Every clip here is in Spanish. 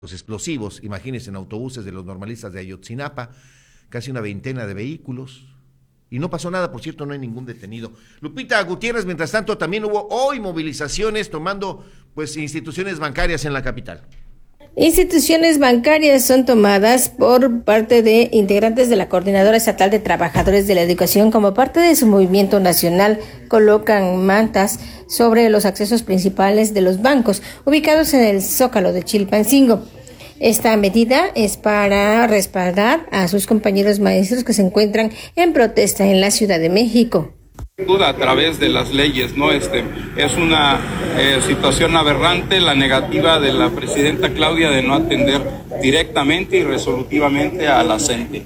Los explosivos, imagínense, en autobuses de los normalistas de Ayotzinapa, casi una veintena de vehículos, y no pasó nada, por cierto, no hay ningún detenido. Lupita Gutiérrez, mientras tanto, también hubo hoy movilizaciones tomando, pues, instituciones bancarias en la capital. Instituciones bancarias son tomadas por parte de integrantes de la Coordinadora Estatal de Trabajadores de la Educación como parte de su movimiento nacional. Colocan mantas sobre los accesos principales de los bancos ubicados en el Zócalo de Chilpancingo. Esta medida es para respaldar a sus compañeros maestros que se encuentran en protesta en la Ciudad de México. A través de las leyes, ¿no? Es una situación aberrante la negativa de la presidenta Claudia de no atender directamente y resolutivamente a la CENTE.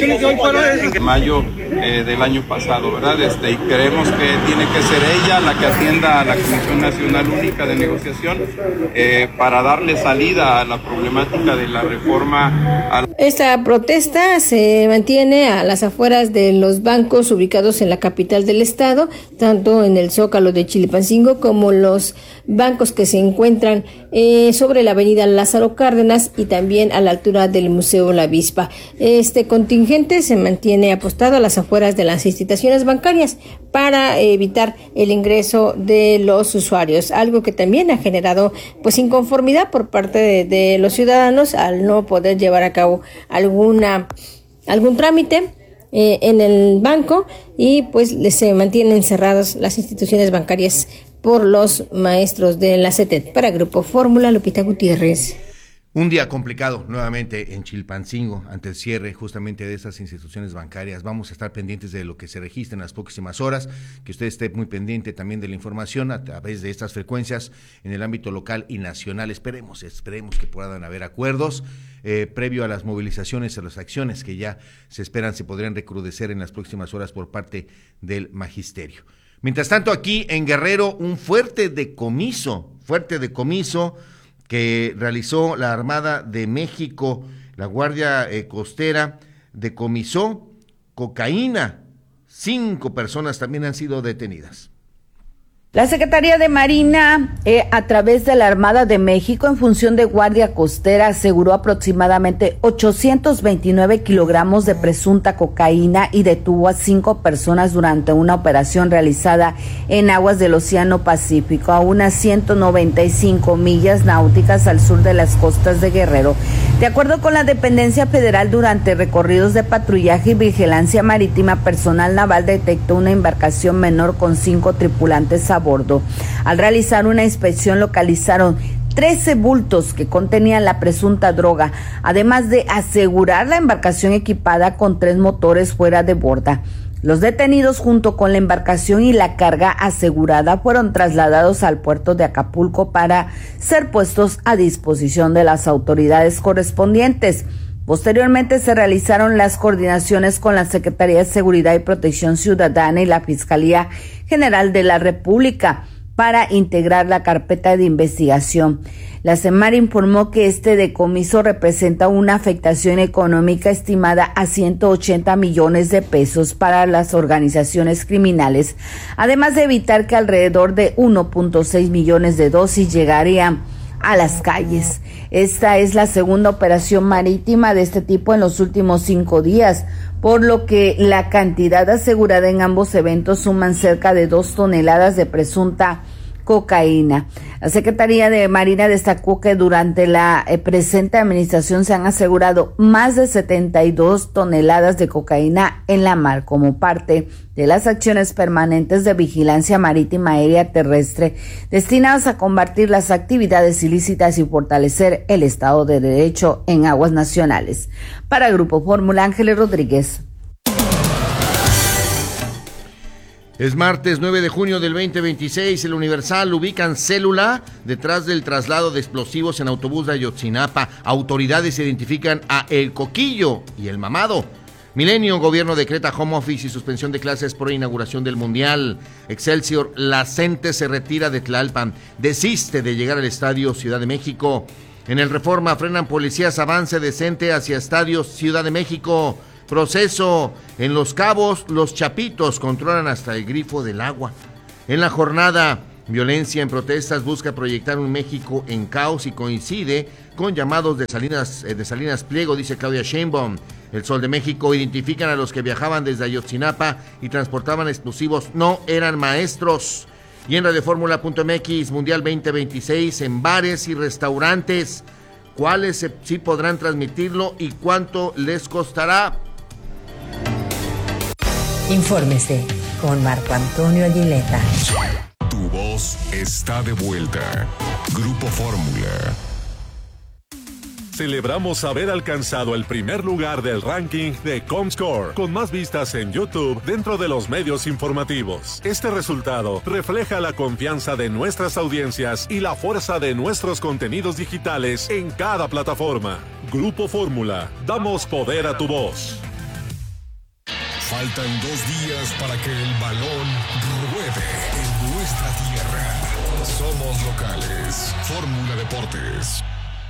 En mayo del año pasado, ¿verdad? Y creemos que tiene que ser ella la que atienda a la Comisión Nacional Única de Negociación para darle salida a la problemática de la reforma. Esta protesta se mantiene a las afueras de los bancos ubicados en la capital del estado, tanto en el Zócalo de Chilpancingo como los bancos que se encuentran sobre la avenida Lázaro Cárdenas y también a la altura del Museo La Avispa. Este contingente se mantiene apostado a las afueras de las instituciones bancarias para evitar el ingreso de los usuarios, algo que también ha generado pues inconformidad por parte de los ciudadanos al no poder llevar a cabo algún trámite en el banco y pues se mantienen cerradas las instituciones bancarias por los maestros de la CETED. Para Grupo Fórmula, Lupita Gutiérrez. Un día complicado nuevamente en Chilpancingo ante el cierre justamente de estas instituciones bancarias. Vamos a estar pendientes de lo que se registre en las próximas horas, que usted esté muy pendiente también de la información a través de estas frecuencias en el ámbito local y nacional. Esperemos que puedan haber acuerdos previo a las movilizaciones, a las acciones que ya se esperan se podrían recrudecer en las próximas horas por parte del magisterio. Mientras tanto, aquí en Guerrero, un fuerte decomiso que realizó la Armada de México, la Guardia Costera, decomisó cocaína. 5 personas también han sido detenidas. La Secretaría de Marina, a través de la Armada de México, en función de Guardia Costera, aseguró aproximadamente 829 kilogramos de presunta cocaína y detuvo a 5 personas durante una operación realizada en aguas del Océano Pacífico, a unas 195 millas náuticas al sur de las costas de Guerrero. De acuerdo con la dependencia federal, durante recorridos de patrullaje y vigilancia marítima, personal naval detectó una embarcación menor con 5 tripulantes a bordo. Al realizar una inspección localizaron 13 bultos que contenían la presunta droga, además de asegurar la embarcación equipada con 3 motores fuera de borda. Los detenidos, junto con la embarcación y la carga asegurada, fueron trasladados al puerto de Acapulco para ser puestos a disposición de las autoridades correspondientes. Posteriormente se realizaron las coordinaciones con la Secretaría de Seguridad y Protección Ciudadana y la Fiscalía General de la República para integrar la carpeta de investigación. La Semar informó que este decomiso representa una afectación económica estimada a 180 millones de pesos para las organizaciones criminales, además de evitar que alrededor de 1.6 millones de dosis llegarían a las calles. Esta es la segunda operación marítima de este tipo en los últimos 5 días, por lo que la cantidad asegurada en ambos eventos suman cerca de 2 toneladas de presunta cocaína. La Secretaría de Marina destacó que durante la presente administración se han asegurado más de 72 toneladas de cocaína en la mar como parte de las acciones permanentes de vigilancia marítima, aérea, terrestre, destinadas a combatir las actividades ilícitas y fortalecer el Estado de Derecho en aguas nacionales. Para Grupo Fórmula, Ángeles Rodríguez. Es martes 9 de junio del 2026, el Universal ubican célula detrás del traslado de explosivos en autobús de Ayotzinapa. Autoridades identifican a El Coquillo y El Mamado. Milenio, gobierno decreta home office y suspensión de clases por inauguración del Mundial. Excelsior, la CENTE se retira de Tlalpan, desiste de llegar al estadio Ciudad de México. En el Reforma, frenan policías avance de CENTE hacia estadio Ciudad de México. Proceso, en Los Cabos, los chapitos controlan hasta el grifo del agua. En la jornada, Violencia en protestas busca proyectar un México en caos y coincide con llamados de Salinas Pliego, dice Claudia Sheinbaum. El Sol de México: identifican a los que viajaban desde Ayotzinapa y transportaban explosivos, no eran maestros. Y en radioformula.mx, Mundial 2026 en bares y restaurantes. ¿Cuáles sí podrán transmitirlo y cuánto les costará? Infórmese con Marco Antonio Aguileta. Tu voz está de vuelta. Grupo Fórmula. Celebramos haber alcanzado el primer lugar del ranking de Comscore, con más vistas en YouTube dentro de los medios informativos. Este resultado refleja la confianza de nuestras audiencias y la fuerza de nuestros contenidos digitales en cada plataforma. Grupo Fórmula, damos poder a tu voz. Faltan 2 días para que el balón ruede en nuestra tierra. Somos locales. Fórmula Deportes.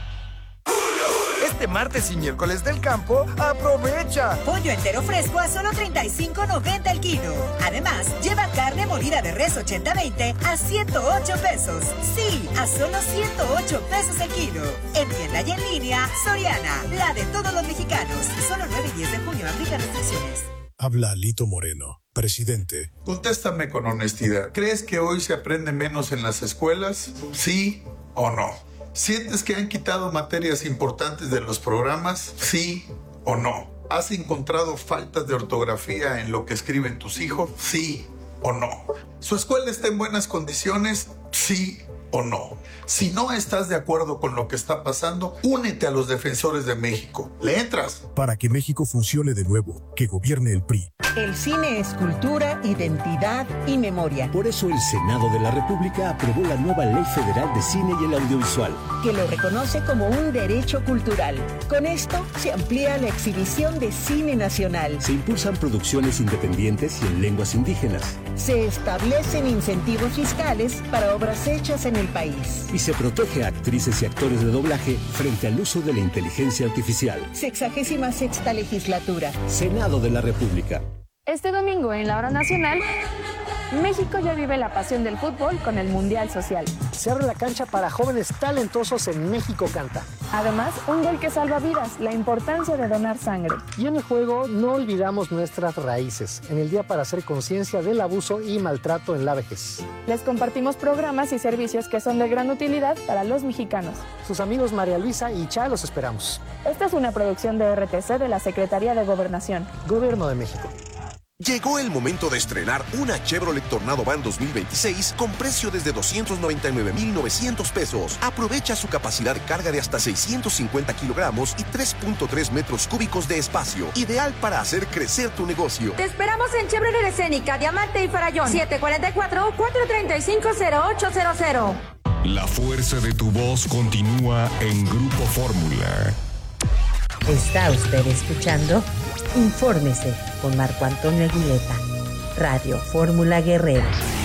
Este martes y miércoles del campo, aprovecha. Pollo entero fresco a solo $35.90 el kilo. Además, lleva carne molida de res 80-20 a $108 pesos. Sí, a solo $108 pesos el kilo. En tienda y en línea, Soriana, la de todos los mexicanos. Solo 9 y 10 de junio, aplica restricciones. Habla Alito Moreno, presidente. Contéstame con honestidad. ¿Crees que hoy se aprende menos en las escuelas? ¿Sí o no? ¿Sientes que han quitado materias importantes de los programas? ¿Sí o no? ¿Has encontrado faltas de ortografía en lo que escriben tus hijos? ¿Sí o no? ¿Su escuela está en buenas condiciones? ¿Sí o no? Si no estás de acuerdo con lo que está pasando, únete a los defensores de México. ¿Le entras? Para que México funcione de nuevo, que gobierne el PRI. El cine es cultura, identidad y memoria. Por eso el Senado de la República aprobó la nueva Ley Federal de Cine y el Audiovisual, que lo reconoce como un derecho cultural. Con esto se amplía la exhibición de cine nacional. Se impulsan producciones independientes y en lenguas indígenas. Se establecen incentivos fiscales para obras hechas en el país. Y se protege a actrices y actores de doblaje frente al uso de la inteligencia artificial. 66ª legislatura. Senado de la República. Este domingo en la Hora Nacional, México ya vive la pasión del fútbol con el Mundial Social. Se abre la cancha para jóvenes talentosos en México Canta. Además, un gol que salva vidas, la importancia de donar sangre. Y en el juego no olvidamos nuestras raíces, en el Día para hacer conciencia del abuso y maltrato en la vejez. Les compartimos programas y servicios que son de gran utilidad para los mexicanos. Sus amigos María Luisa y Cha los esperamos. Esta es una producción de RTC de la Secretaría de Gobernación. Gobierno de México. Llegó el momento de estrenar una Chevrolet Tornado Van 2026 con precio desde $299,900 pesos. Aprovecha su capacidad de carga de hasta 650 kilogramos y 3.3 metros cúbicos de espacio. Ideal para hacer crecer tu negocio. Te esperamos en Chevrolet Escénica, Diamante y Farallón. 744-435-0800. La fuerza de tu voz continúa en Grupo Fórmula. Está usted escuchando Infórmese con Marco Antonio Aguileta, Radio Fórmula Guerrero.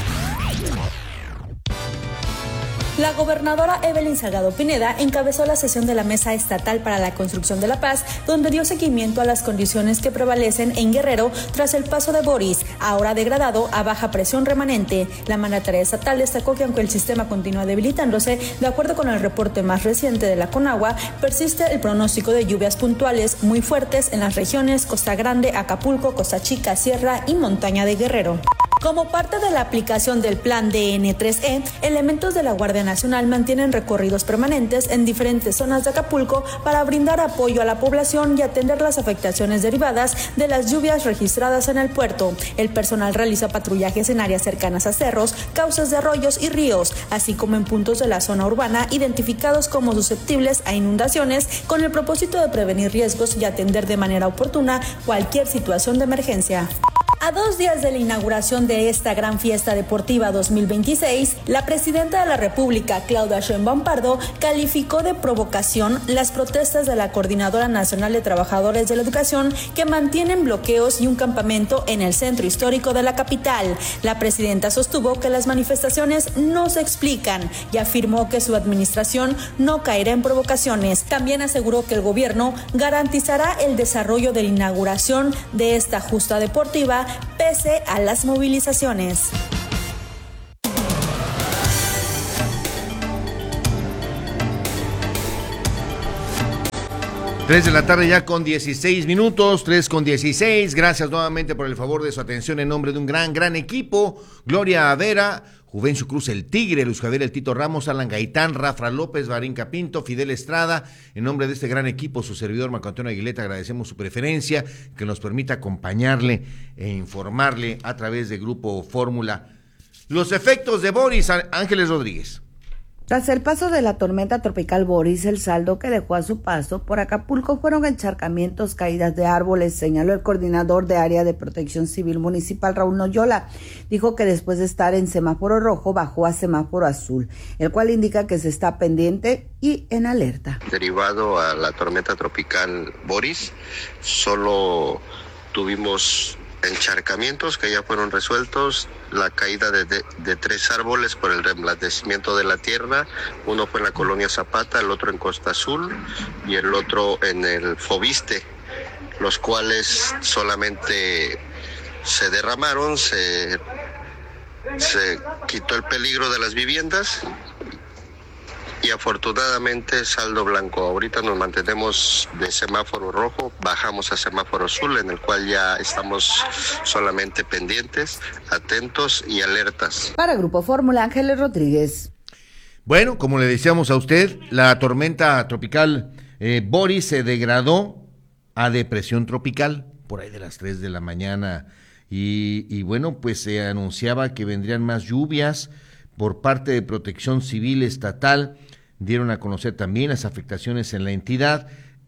La gobernadora Evelyn Salgado Pineda encabezó la sesión de la Mesa Estatal para la Construcción de la Paz, donde dio seguimiento a las condiciones que prevalecen en Guerrero tras el paso de Boris, ahora degradado a baja presión remanente. La mandataria estatal destacó que aunque el sistema continúa debilitándose, de acuerdo con el reporte más reciente de la Conagua, persiste el pronóstico de lluvias puntuales muy fuertes en las regiones Costa Grande, Acapulco, Costa Chica, Sierra y Montaña de Guerrero. Como parte de la aplicación del plan DN3E, elementos de la Guardia Nacional mantienen recorridos permanentes en diferentes zonas de Acapulco para brindar apoyo a la población y atender las afectaciones derivadas de las lluvias registradas en el puerto. El personal realiza patrullajes en áreas cercanas a cerros, cauces de arroyos y ríos, así como en puntos de la zona urbana identificados como susceptibles a inundaciones, con el propósito de prevenir riesgos y atender de manera oportuna cualquier situación de emergencia. A 2 días de la inauguración de esta gran fiesta deportiva 2026, la presidenta de la República, Claudia Sheinbaum Pardo, calificó de provocación las protestas de la Coordinadora Nacional de Trabajadores de la Educación que mantienen bloqueos y un campamento en el centro histórico de la capital. La presidenta sostuvo que las manifestaciones no se explican y afirmó que su administración no caerá en provocaciones. También aseguró que el gobierno garantizará el desarrollo de la inauguración de esta justa deportiva pese a las movilizaciones. 3 de la tarde ya con 16 minutos, 3:16. Gracias nuevamente por el favor de su atención en nombre de un gran equipo. Gloria Vera, Juvencio Cruz el Tigre, Luis Javier el Tito Ramos, Alan Gaitán, Rafa López, Barinca Pinto, Fidel Estrada. En nombre de este gran equipo, su servidor Marco Antonio Aguileta, agradecemos su preferencia, que nos permita acompañarle e informarle a través de Grupo Fórmula. Los efectos de Boris, Ángeles Rodríguez. Tras el paso de la tormenta tropical Boris, el saldo que dejó a su paso por Acapulco fueron encharcamientos, caídas de árboles, señaló el coordinador de área de protección civil municipal, Raúl Noyola. Dijo que después de estar en semáforo rojo, bajó a semáforo azul, el cual indica que se está pendiente y en alerta. Derivado a la tormenta tropical Boris, solo tuvimos encharcamientos que ya fueron resueltos, la caída de 3 árboles por el reblandecimiento de la tierra. Uno fue en la colonia Zapata, el otro en Costa Azul y el otro en el Fobiste, los cuales solamente se derramaron, se quitó el peligro de las viviendas y afortunadamente saldo blanco. Ahorita nos mantenemos de semáforo rojo, bajamos a semáforo azul, en el cual ya estamos solamente pendientes, atentos y alertas. Para Grupo Fórmula, Ángeles Rodríguez. Bueno, como le decíamos a usted, la tormenta tropical Boris se degradó a depresión tropical por ahí de las 3 de la mañana y bueno, pues se anunciaba que vendrían más lluvias por parte de Protección Civil Estatal. Dieron a conocer también las afectaciones en la entidad,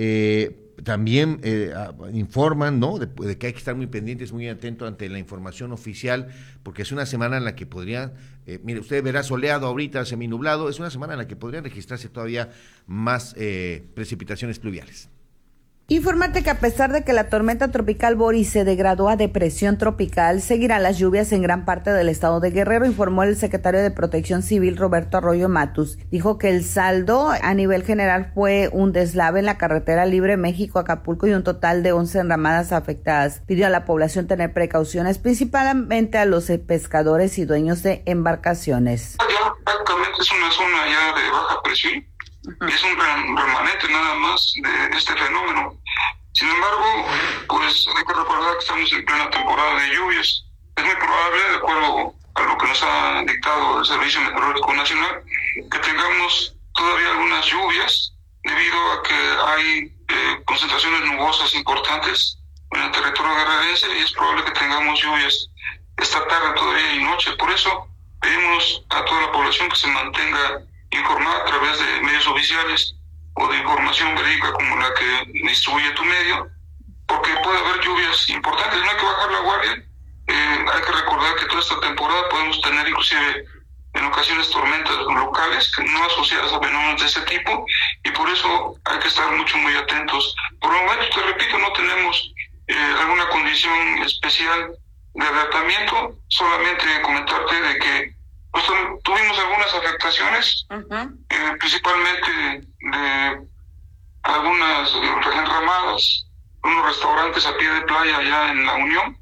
también informan, ¿no?, de que hay que estar muy pendientes, muy atentos ante la información oficial, porque es una semana en la que podrían, mire, usted verá soleado ahorita, seminublado, es una semana en la que podrían registrarse todavía más precipitaciones pluviales. Informarte que a pesar de que la tormenta tropical Boris se degradó a depresión tropical, seguirán las lluvias en gran parte del estado de Guerrero, informó el secretario de Protección Civil, Roberto Arroyo Matus. Dijo que el saldo a nivel general fue un deslave en la carretera libre México-Acapulco y un total de 11 enramadas afectadas. Pidió a la población tener precauciones, principalmente a los pescadores y dueños de embarcaciones. Ya prácticamente es una zona ya de baja presión. Es un remanente nada más de este fenómeno. Sin embargo, pues hay que recordar que estamos en plena temporada de lluvias. Es muy probable, de acuerdo a lo que nos ha dictado el Servicio Meteorológico Nacional, que tengamos todavía algunas lluvias debido a que hay concentraciones nubosas importantes en el territorio guerrerense y es probable que tengamos lluvias esta tarde todavía y noche. Por eso pedimos a toda la población que se mantenga informar a través de medios oficiales o de información verídica como la que distribuye tu medio, porque puede haber lluvias importantes, no hay que bajar la guardia. Hay que recordar que toda esta temporada podemos tener inclusive en ocasiones tormentas locales no asociadas a fenómenos de ese tipo y por eso hay que estar muy atentos. Por el momento, te repito, no tenemos alguna condición especial de alertamiento, solamente comentarte de que pues tuvimos algunas afectaciones, principalmente de algunas enramadas, unos restaurantes a pie de playa allá en La Unión,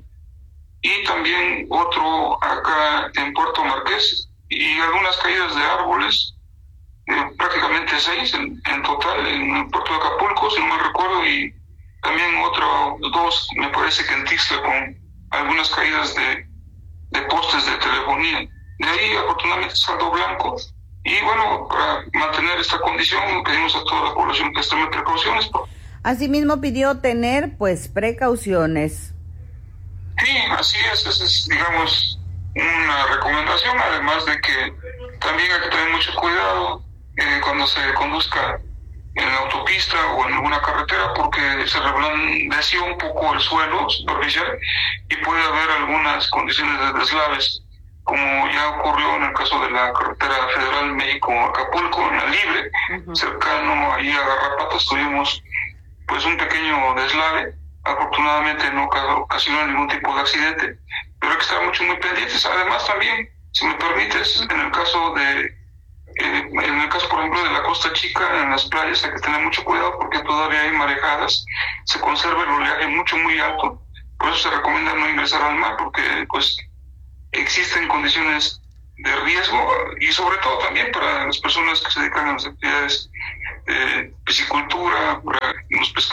y también otro acá en Puerto Marqués, y algunas caídas de árboles, prácticamente 6 en total, en el puerto de Acapulco, si no me recuerdo, y también 2, me parece que en Tixla, con algunas caídas de postes de telefonía. De ahí, afortunadamente, saldo blanco. Y bueno, para mantener esta condición, pedimos a toda la población que tome precauciones. Asimismo, pidió tener, precauciones. Sí, así es. Esa es, digamos, una recomendación. Además de que también hay que tener mucho cuidado cuando se conduzca en la autopista o en alguna carretera, porque se reblandeció un poco el suelo superficial y puede haber algunas condiciones de deslaves, como ya ocurrió en el caso de la carretera federal México-Acapulco, en la Libre, cercano ahí a Garrapatas, tuvimos pues un pequeño deslave. Afortunadamente no ocasionó ningún tipo de accidente, pero hay que estar muy pendientes. Además también, si me permites, en el caso por ejemplo de la Costa Chica, en las playas hay que tener mucho cuidado porque todavía hay marejadas, se conserva el oleaje muy alto, por eso se recomienda no ingresar al mar porque pues existen condiciones de riesgo y sobre todo también para las personas que se dedican a las actividades de piscicultura, para los pescadores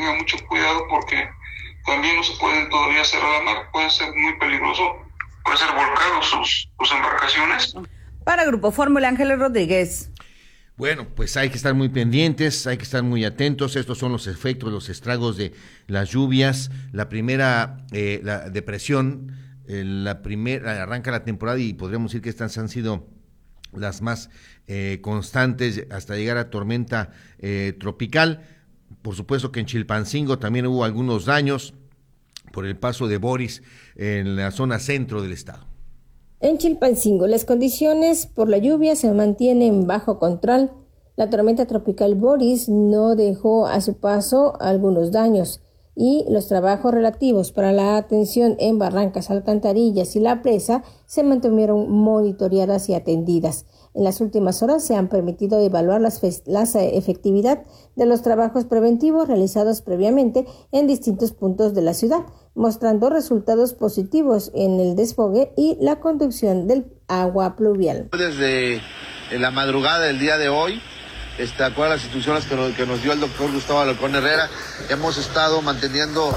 tengan mucho cuidado porque también no se pueden todavía hacer a la mar, puede ser muy peligroso, puede ser volcado sus embarcaciones. Para Grupo Fórmula, Ángeles Rodríguez. Bueno, pues hay que estar muy pendientes, hay que estar muy atentos. Estos son los efectos, los estragos de las lluvias. La primera, la depresión, arranca la temporada y podríamos decir que estas han sido las más constantes hasta llegar a tormenta tropical. Por supuesto que en Chilpancingo también hubo algunos daños por el paso de Boris en la zona centro del estado. En Chilpancingo, las condiciones por la lluvia se mantienen bajo control. La tormenta tropical Boris no dejó a su paso algunos daños y los trabajos relativos para la atención en barrancas, alcantarillas y la presa se mantuvieron monitoreadas y atendidas. En las últimas horas se han permitido evaluar la efectividad de los trabajos preventivos realizados previamente en distintos puntos de la ciudad, mostrando resultados positivos en el desfogue y la conducción del agua pluvial. Desde la madrugada del día de hoy, acuerdo las instrucciones que nos dio el doctor Gustavo Alarcón Herrera, hemos estado manteniendo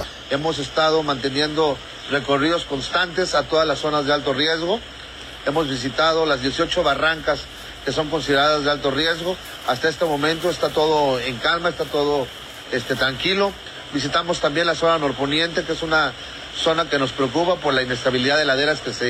recorridos constantes a todas las zonas de alto riesgo. Hemos visitado las 18 barrancas que son consideradas de alto riesgo. Hasta este momento está todo en calma, está todo tranquilo. Visitamos también la zona norponiente, que es una zona que nos preocupa por la inestabilidad de laderas que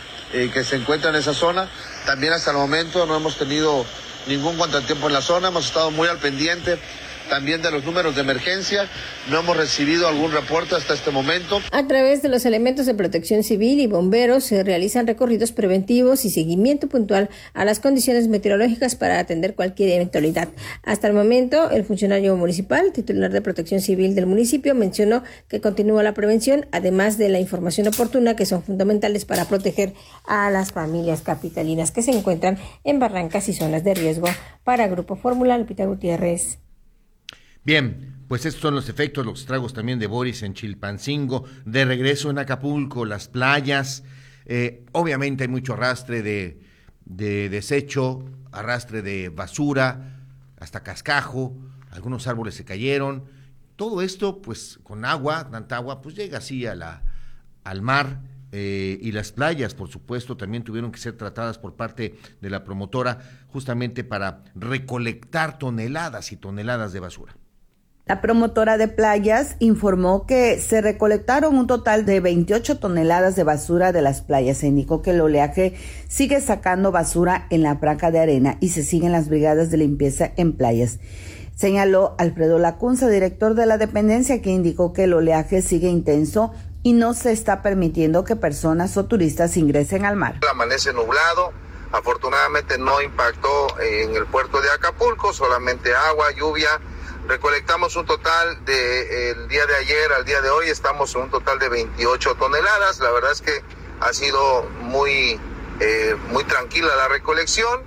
se encuentra en esa zona. También hasta el momento no hemos tenido ningún contratiempo en la zona, hemos estado muy al pendiente también de los números de emergencia, no hemos recibido algún reporte hasta este momento. A través de los elementos de protección civil y bomberos se realizan recorridos preventivos y seguimiento puntual a las condiciones meteorológicas para atender cualquier eventualidad. Hasta el momento, el funcionario municipal, titular de protección civil del municipio, mencionó que continúa la prevención, además de la información oportuna, que son fundamentales para proteger a las familias capitalinas que se encuentran en barrancas y zonas de riesgo. Para Grupo Fórmula, Lupita Gutiérrez. Bien, pues estos son los efectos, los estragos también de Boris en Chilpancingo, de regreso en Acapulco, las playas, obviamente hay mucho arrastre de desecho, arrastre de basura, hasta cascajo, algunos árboles se cayeron, todo esto pues con agua, tanta agua, pues llega así al mar, y las playas, por supuesto, también tuvieron que ser tratadas por parte de la promotora justamente para recolectar toneladas y toneladas de basura. La promotora de playas informó que se recolectaron un total de 28 toneladas de basura de las playas. Se indicó que el oleaje sigue sacando basura en la franja de arena y se siguen las brigadas de limpieza en playas. Señaló Alfredo Lacunza, director de la dependencia, que indicó que el oleaje sigue intenso y no se está permitiendo que personas o turistas ingresen al mar. Amanece nublado, afortunadamente no impactó en el puerto de Acapulco, solamente agua, lluvia. Recolectamos un total el día de ayer al día de hoy, estamos en un total de 28 toneladas. La verdad es que ha sido muy tranquila la recolección.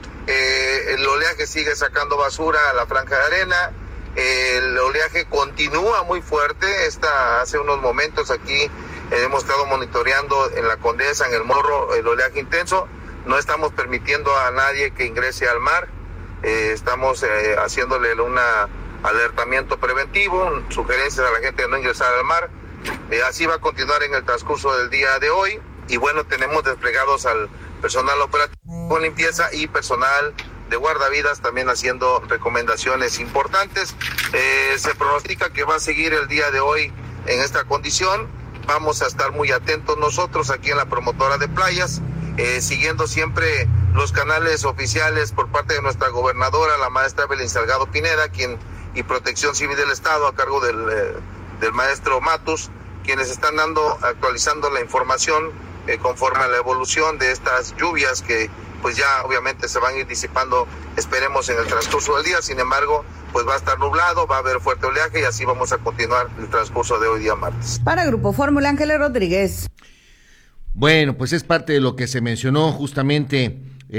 El oleaje sigue sacando basura a la franja de arena. El oleaje continúa muy fuerte. Hace unos momentos aquí hemos estado monitoreando en la Condesa, en el Morro, el oleaje intenso. No estamos permitiendo a nadie que ingrese al mar. Estamos haciéndole alertamiento preventivo, sugerencias a la gente de no ingresar al mar. Así va a continuar en el transcurso del día de hoy. Y bueno, tenemos desplegados al personal operativo con limpieza y personal de guardavidas también haciendo recomendaciones importantes. Se pronostica que va a seguir el día de hoy en esta condición. Vamos a estar muy atentos nosotros aquí en la promotora de playas, siguiendo siempre los canales oficiales por parte de nuestra gobernadora, la maestra Evelyn Salgado Pineda, y Protección Civil del Estado a cargo del maestro Matus, quienes están actualizando la información conforme a la evolución de estas lluvias que pues ya obviamente se van a ir disipando, esperemos, en el transcurso del día. Sin embargo, pues va a estar nublado, va a haber fuerte oleaje y así vamos a continuar el transcurso de hoy día martes. Para Grupo Fórmula, Ángeles Rodríguez. Bueno, pues es parte de lo que se mencionó justamente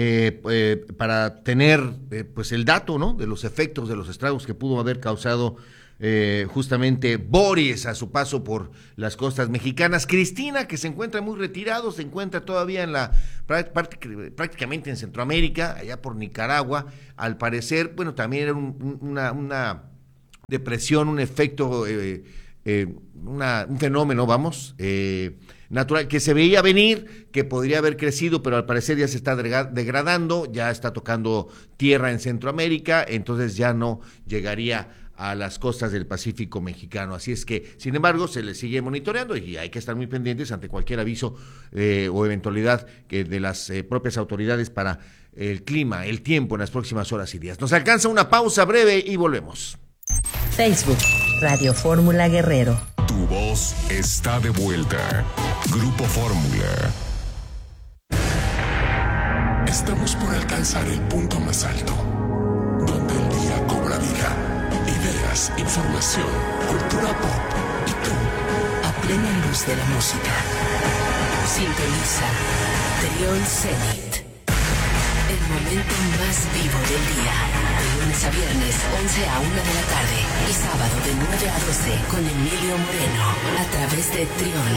para tener pues el dato, ¿no?, de los efectos, de los estragos que pudo haber causado justamente Boris a su paso por las costas mexicanas. Cristina, que se encuentra muy retirado, se encuentra todavía prácticamente en Centroamérica, allá por Nicaragua. Al parecer, bueno, también era depresión, un efecto, un fenómeno, natural, que se veía venir, que podría haber crecido, pero al parecer ya se está degradando, ya está tocando tierra en Centroamérica, entonces ya no llegaría a las costas del Pacífico mexicano. Así es que, sin embargo, se le sigue monitoreando y hay que estar muy pendientes ante cualquier aviso o eventualidad de las propias autoridades para el clima, el tiempo en las próximas horas y días. Nos alcanza una pausa breve y volvemos. Facebook, Radio Fórmula Guerrero. Tu voz está de vuelta. Grupo Fórmula. Estamos por alcanzar el punto más alto, donde el día cobra vida. Ideas, información, cultura pop y tú, a plena luz de la música. Sintoniza Trión Zenit. El momento más vivo del día. De lunes a viernes, 11 a 1 de la tarde. Y sábado de 9 a 12 con Emilio Moreno. A través de Trión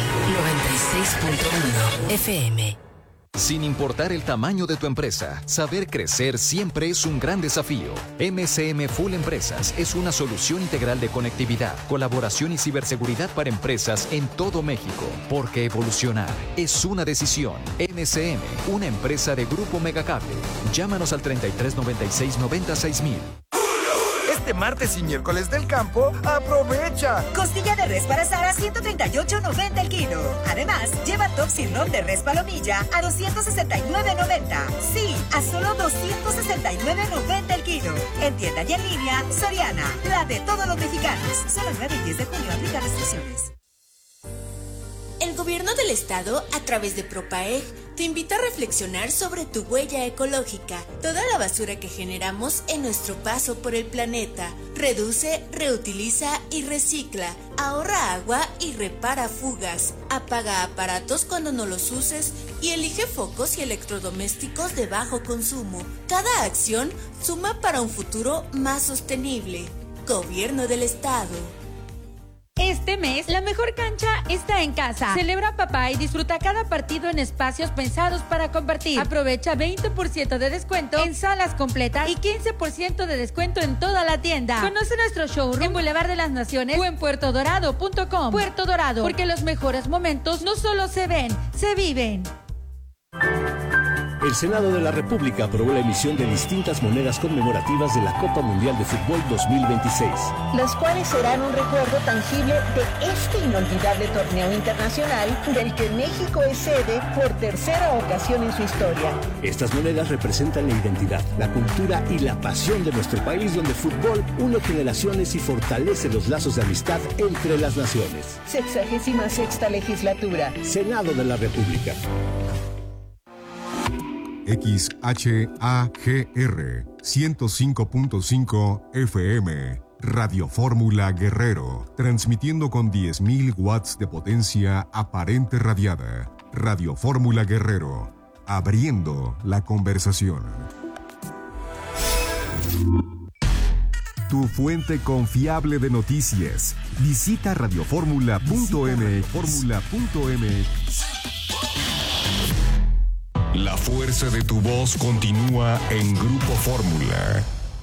96.1 FM. Sin importar el tamaño de tu empresa, saber crecer siempre es un gran desafío. MCM Full Empresas es una solución integral de conectividad, colaboración y ciberseguridad para empresas en todo México. Porque evolucionar es una decisión. MCM, una empresa de Grupo Megacable. Llámanos al 3396-96000. Este martes y miércoles del campo, aprovecha. Costilla de res para asar a $138.90 el kilo. Además, lleva top sirloin de res palomilla a $269.90. Sí, a solo $269.90 el kilo. En tienda y en línea, Soriana, la de todos los mexicanos. Solo el 9 y 10 de junio aplica restricciones. El gobierno del estado, a través de Propaeg, te invita a reflexionar sobre tu huella ecológica, toda la basura que generamos en nuestro paso por el planeta. Reduce, reutiliza y recicla. Ahorra agua y repara fugas. Apaga aparatos cuando no los uses y elige focos y electrodomésticos de bajo consumo. Cada acción suma para un futuro más sostenible. Gobierno del estado. Este mes, la mejor cancha está en casa. Celebra papá y disfruta cada partido en espacios pensados para compartir. Aprovecha 20% de descuento en salas completas y 15% de descuento en toda la tienda. Conoce nuestro showroom en Boulevard de las Naciones o en puertodorado.com. Puerto Dorado, porque los mejores momentos no solo se ven, se viven. El Senado de la República aprobó la emisión de distintas monedas conmemorativas de la Copa Mundial de Fútbol 2026. Las cuales serán un recuerdo tangible de este inolvidable torneo internacional del que México es sede por tercera ocasión en su historia. Estas monedas representan la identidad, la cultura y la pasión de nuestro país, donde el fútbol une generaciones y fortalece los lazos de amistad entre las naciones. 66ª legislatura. Senado de la República. XHAGR 105.5 FM, Radio Fórmula Guerrero, transmitiendo con 10.000 watts de potencia aparente radiada. Radio Fórmula Guerrero, abriendo la conversación. Tu fuente confiable de noticias. Visita radioformula.mx. La fuerza de tu voz continúa en Grupo Fórmula.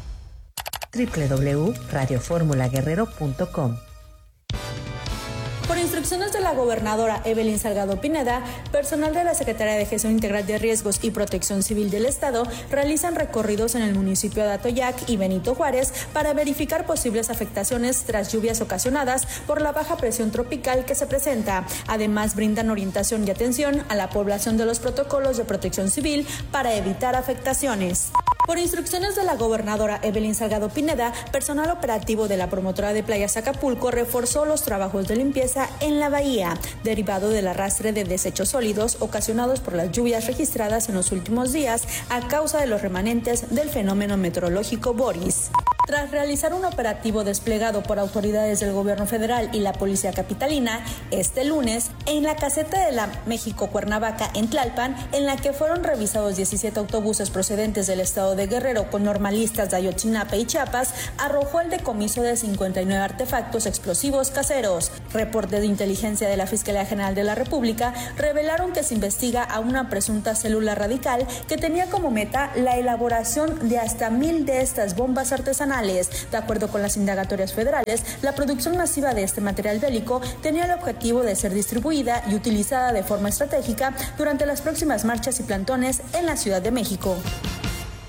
www.radioformulaguerrero.com. Por instrucciones de la gobernadora Evelyn Salgado Pineda, personal de la Secretaría de Gestión Integral de Riesgos y Protección Civil del Estado realizan recorridos en el municipio de Atoyac y Benito Juárez para verificar posibles afectaciones tras lluvias ocasionadas por la baja presión tropical que se presenta. Además, brindan orientación y atención a la población de los protocolos de protección civil para evitar afectaciones. Por instrucciones de la gobernadora Evelyn Salgado Pineda, personal operativo de la promotora de Playas Acapulco reforzó los trabajos de limpieza en la bahía, derivado del arrastre de desechos sólidos ocasionados por las lluvias registradas en los últimos días a causa de los remanentes del fenómeno meteorológico Boris. Tras realizar un operativo desplegado por autoridades del gobierno federal y la policía capitalina, este lunes, en la caseta de la México-Cuernavaca en Tlalpan, en la que fueron revisados 17 autobuses procedentes del estado de Guerrero con normalistas de Ayotzinapa y Chiapas, arrojó el decomiso de 59 artefactos explosivos caseros. Reportes de inteligencia de la Fiscalía General de la República revelaron que se investiga a una presunta célula radical que tenía como meta la elaboración de hasta 1,000 de estas bombas artesanales. nacionales. De acuerdo con las indagatorias federales, la producción masiva de este material bélico tenía el objetivo de ser distribuida y utilizada de forma estratégica durante las próximas marchas y plantones en la Ciudad de México.